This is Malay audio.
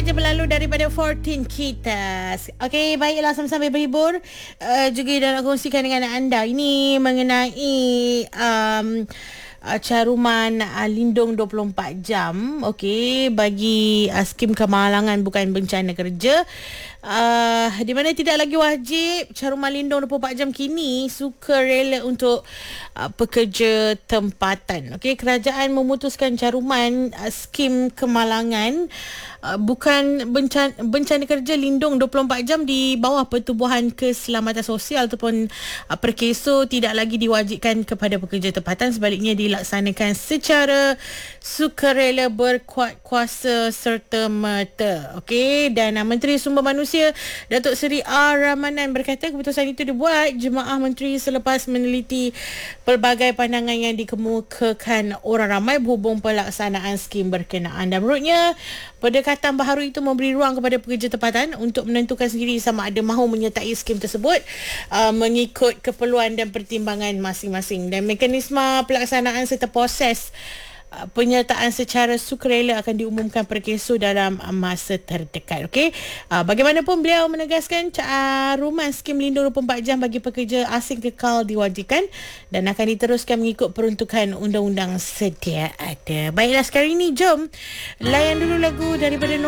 saja berlalu daripada 14 kita. Okey, baiklah, sama-sama berhibur. Juga nak kongsikan dengan anda ini mengenai caruman lindung 24 jam. Okey, bagi skim kemalangan bukan bencana kerja. Di mana tidak lagi wajib caruman lindung 24 jam kini sukarela untuk pekerja tempatan. Okey, kerajaan memutuskan caruman skim kemalangan bukan bencana kerja lindung 24 jam di bawah Pertubuhan Keselamatan Sosial ataupun Perkeso tidak lagi diwajibkan kepada pekerja tempatan, sebaliknya dilaksanakan secara sukarela berkuat kuasa serta merta. Okey, dan Menteri Sumber Manusia Datuk Seri R. Ramanan berkata keputusan itu dibuat Jemaah Menteri selepas meneliti pelbagai pandangan yang dikemukakan orang ramai berhubung pelaksanaan skim berkenaan. Dan menurutnya pendekatan baharu itu memberi ruang kepada pekerja tempatan untuk menentukan sendiri sama ada mahu menyertai skim tersebut mengikut keperluan dan pertimbangan masing-masing. Dan mekanisme pelaksanaan serta proses penyertaan secara sukarela akan diumumkan Perkeso dalam masa terdekat. Okey, bagaimanapun beliau menegaskan caruman skim lindung 24 jam bagi pekerja asing kekal diwajibkan dan akan diteruskan mengikut peruntukan undang-undang sedia ada. Baiklah, sekarang ini jom layan dulu lagu daripada